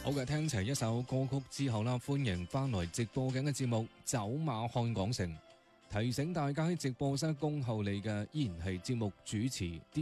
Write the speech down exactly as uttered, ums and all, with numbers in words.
好嘅，聽齊一首歌曲之後啦，歡迎翻來直播緊嘅節目《走馬看港城》。提醒大家喺直播室恭候你嘅依然係節目主持